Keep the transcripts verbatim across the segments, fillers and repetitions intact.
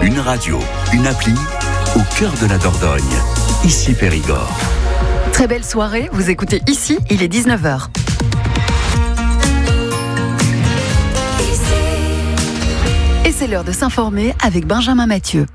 Une radio, une appli, au cœur de la Dordogne. Ici Périgord. Très belle soirée, vous écoutez Ici, il est dix-neuf heures. Et c'est l'heure de s'informer avec Benjamin Mathieu.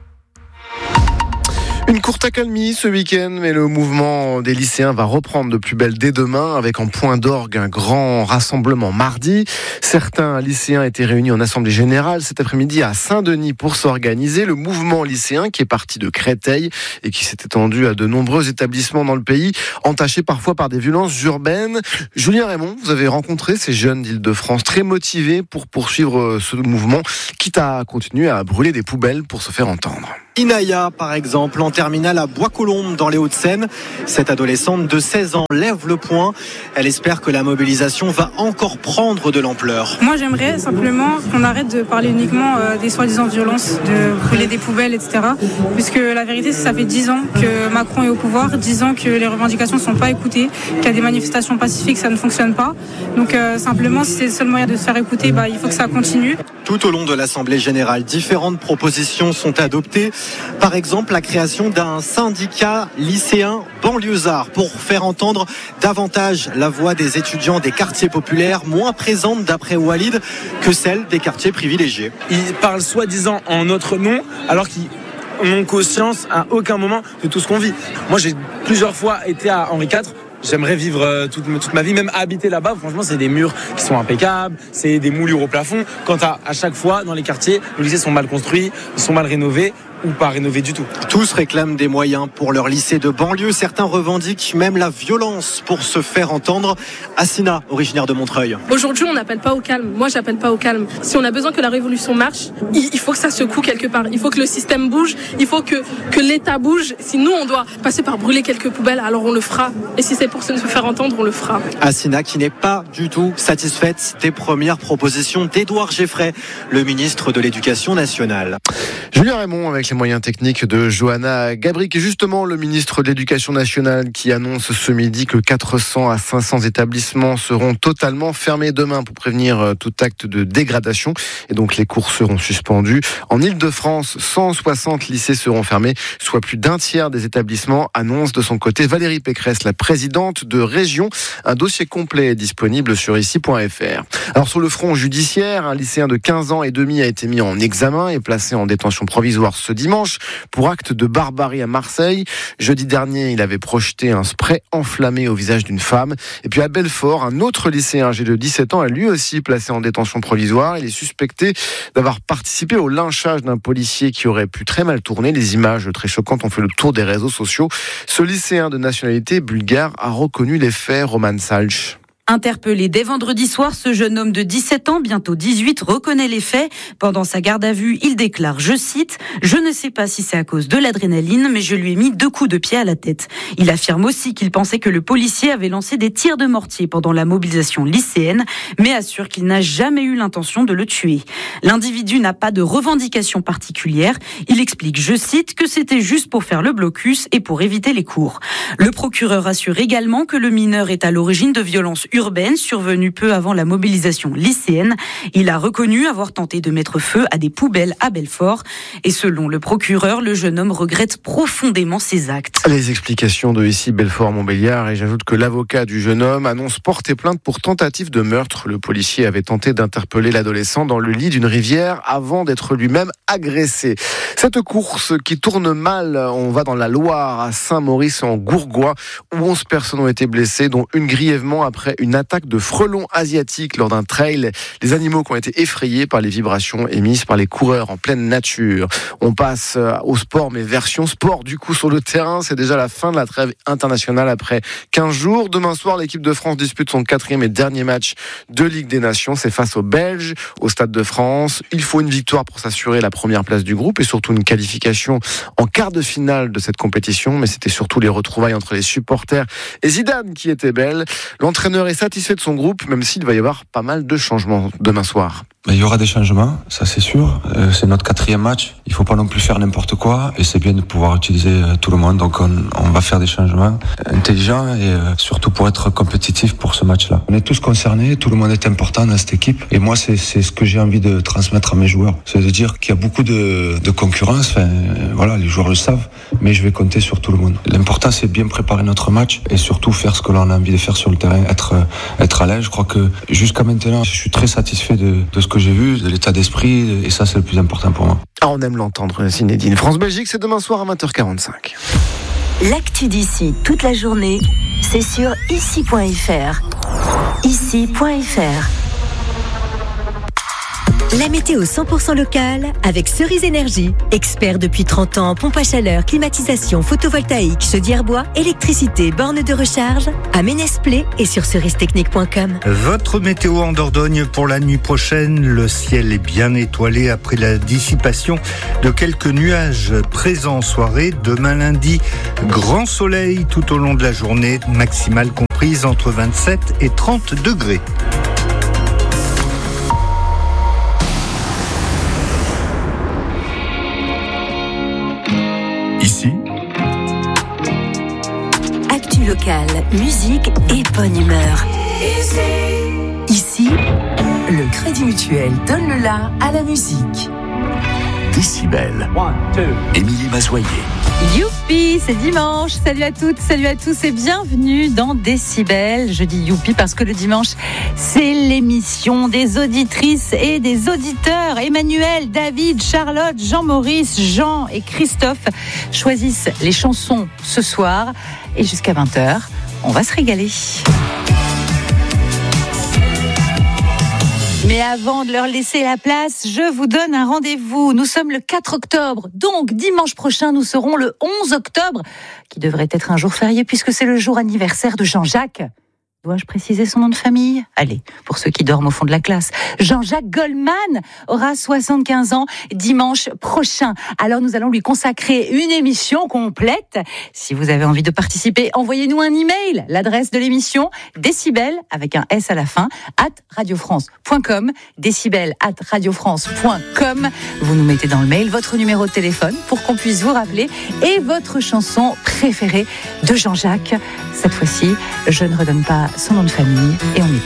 Une courte accalmie ce week-end, mais le mouvement des lycéens va reprendre de plus belle dès demain, avec en point d'orgue un grand rassemblement mardi. Certains lycéens étaient réunis en assemblée générale cet après-midi à Saint-Denis pour s'organiser. Le mouvement lycéen qui est parti de Créteil et qui s'est étendu à de nombreux établissements dans le pays, entachés parfois par des violences urbaines. Julien Raymond, vous avez rencontré ces jeunes d'Île-de-France très motivés pour poursuivre ce mouvement, quitte à continuer à brûler des poubelles pour se faire entendre. Inaya, par exemple, en terminale à Bois-Colombes, dans les Hauts-de-Seine. Cette adolescente de seize ans lève le poing. Elle espère que la mobilisation va encore prendre de l'ampleur. Moi, j'aimerais simplement qu'on arrête de parler uniquement euh, des soi-disant violences, de brûler des poubelles, et cetera. Puisque la vérité, c'est que ça fait dix ans que Macron est au pouvoir, dix ans que les revendications ne sont pas écoutées, qu'il y a des manifestations pacifiques, ça ne fonctionne pas. Donc, euh, simplement, si c'est le seul moyen de se faire écouter, bah, il faut que ça continue. Tout au long de l'Assemblée générale, différentes propositions sont adoptées. Par exemple, la création d'un syndicat lycéen banlieusard pour faire entendre davantage la voix des étudiants des quartiers populaires, moins présente d'après Walid que celle des quartiers privilégiés. Ils parlent soi-disant en notre nom, alors qu'ils n'ont conscience à aucun moment de tout ce qu'on vit. Moi, j'ai plusieurs fois été à Henri quatre. J'aimerais vivre toute, toute ma vie, même habiter là-bas. Franchement, c'est des murs qui sont impeccables, c'est des moulures au plafond. Quant à, à chaque fois, dans les quartiers, les lycées sont mal construits, sont mal rénovés ou pas rénovés du tout. Tous réclament des moyens pour leur lycée de banlieue. Certains revendiquent même la violence pour se faire entendre. Assina, originaire de Montreuil. Aujourd'hui, on n'appelle pas au calme. Moi, j'appelle pas au calme. Si on a besoin que la révolution marche, il faut que ça secoue quelque part. Il faut que le système bouge. Il faut que, que l'État bouge. Si nous, on doit passer par brûler quelques poubelles, alors on le fera. Et si c'est pour se faire entendre, on le fera. Assina qui n'est pas du tout satisfaite des premières propositions d'Édouard Geffray, le ministre de l'Éducation nationale. Julien Raymond avec les moyens techniques de Johanna Gabri, qui est justement le ministre de l'Éducation nationale, qui annonce ce midi que quatre cents à cinq cents établissements seront totalement fermés demain pour prévenir tout acte de dégradation. Et donc les cours seront suspendus. En Île-de-France, cent soixante lycées seront fermés, soit plus d'un tiers des établissements, annonce de son côté Valérie Pécresse, la présidente de région. Un dossier complet est disponible sur ici point f r. Alors sur le front judiciaire, un lycéen de quinze ans et demi a été mis en examen et placé en détention provisoire ce dimanche pour acte de barbarie à Marseille. Jeudi dernier, il avait projeté un spray enflammé au visage d'une femme. Et puis à Belfort, un autre lycéen âgé de dix-sept ans est lui aussi placé en détention provisoire. Il est suspecté d'avoir participé au lynchage d'un policier qui aurait pu très mal tourner. Les images très choquantes ont fait le tour des réseaux sociaux. Ce lycéen de nationalité bulgare a reconnu les faits. Roman Salch. Interpellé dès vendredi soir, ce jeune homme de dix-sept ans, bientôt dix-huit, reconnaît les faits. Pendant sa garde à vue, il déclare, je cite, « Je ne sais pas si c'est à cause de l'adrénaline, mais je lui ai mis deux coups de pied à la tête. » Il affirme aussi qu'il pensait que le policier avait lancé des tirs de mortier pendant la mobilisation lycéenne, mais assure qu'il n'a jamais eu l'intention de le tuer. L'individu n'a pas de revendication particulière. Il explique, je cite, que c'était juste pour faire le blocus et pour éviter les cours. Le procureur assure également que le mineur est à l'origine de violences urbaine survenue peu avant la mobilisation lycéenne. Il a reconnu avoir tenté de mettre feu à des poubelles à Belfort. Et selon le procureur, le jeune homme regrette profondément ses actes. Les explications de ici Belfort-Montbéliard, et j'ajoute que l'avocat du jeune homme annonce porter plainte pour tentative de meurtre. Le policier avait tenté d'interpeller l'adolescent dans le lit d'une rivière avant d'être lui-même agressé. Cette course qui tourne mal, on va dans la Loire, à Saint-Maurice en Gourgois, où onze personnes ont été blessées, dont une grièvement après une attaque de frelons asiatiques lors d'un trail. Les animaux qui ont été effrayés par les vibrations émises par les coureurs en pleine nature. On passe au sport, mais version sport du coup sur le terrain. C'est déjà la fin de la trêve internationale après quinze jours. Demain soir, l'équipe de France dispute son quatrième et dernier match de Ligue des Nations. C'est face aux Belges, au Stade de France. Il faut une victoire pour s'assurer la première place du groupe et surtout une qualification en quart de finale de cette compétition. Mais c'était surtout les retrouvailles entre les supporters et Zidane qui étaient belles. L'entraîneur est satisfait de son groupe, même s'il va y avoir pas mal de changements demain soir. Mais il y aura des changements, ça c'est sûr. Euh, c'est notre quatrième match. Il faut pas non plus faire n'importe quoi et c'est bien de pouvoir utiliser euh, tout le monde. Donc on, on va faire des changements intelligents et euh, surtout pour être compétitif pour ce match-là. On est tous concernés, tout le monde est important dans cette équipe. Et moi c'est, c'est ce que j'ai envie de transmettre à mes joueurs. C'est de dire qu'il y a beaucoup de, de concurrence. Enfin, euh, voilà, les joueurs le savent, mais je vais compter sur tout le monde. L'important c'est bien préparer notre match et surtout faire ce que l'on a envie de faire sur le terrain, être, euh, être à l'aise. Je crois que jusqu'à maintenant, je suis très satisfait de, de ce que j'ai vu, de l'état d'esprit, et ça c'est le plus important pour moi. Ah, on aime l'entendre, Zinedine. France-Belgique, c'est demain soir à vingt heures quarante-cinq. L'actu d'ici toute la journée, c'est sur ici point f r. ici point f r. La météo cent pour cent locale avec Cerise Énergie. Expert depuis trente ans en pompe à chaleur, climatisation, photovoltaïque, chaudière bois, électricité, borne de recharge. À Ménès-Plé et sur cerise technique point com. Votre météo en Dordogne pour la nuit prochaine. Le ciel est bien étoilé après la dissipation de quelques nuages présents en soirée. Demain lundi, grand soleil tout au long de la journée, maximale comprise entre vingt-sept et trente degrés. Ici, actu locale, musique et bonne humeur. Ici, le Crédit Mutuel donne le la à la musique. Décibel. Émilie Mazoyer. Youpi, c'est dimanche. Salut à toutes, salut à tous et bienvenue dans Décibel. Je dis youpi parce que le dimanche, c'est l'émission des auditrices et des auditeurs. Emmanuel, David, Charlotte, Jean-Maurice, Jean et Christophe choisissent les chansons ce soir. Et jusqu'à vingt heures, on va se régaler. Mais avant de leur laisser la place, je vous donne un rendez-vous. Nous sommes le quatre octobre, donc dimanche prochain, nous serons le onze octobre, qui devrait être un jour férié puisque c'est le jour anniversaire de Jean-Jacques. Dois-je préciser son nom de famille ? Allez, pour ceux qui dorment au fond de la classe. Jean-Jacques Goldman aura soixante-quinze ans dimanche prochain. Alors nous allons lui consacrer une émission complète. Si vous avez envie de participer, envoyez-nous un email. L'adresse de l'émission, décibel, avec un S à la fin, at radiofrance point com, décibel at radiofrance point com. Vous nous mettez dans le mail votre numéro de téléphone pour qu'on puisse vous rappeler et votre chanson préférée de Jean-Jacques. Cette fois-ci, je ne redonne pas son nom de famille et on écoute.